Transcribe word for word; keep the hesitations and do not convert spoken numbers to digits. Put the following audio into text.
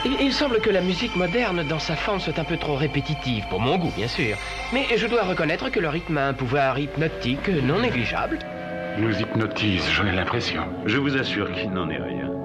Il, il semble que la musique moderne, dans sa forme, soit un peu trop répétitive, pour mon goût, bien sûr. Mais je dois reconnaître que le rythme a un pouvoir hypnotique non négligeable. Nous hypnotise, j'en ai l'impression. Je vous assure qu'il n'en est rien.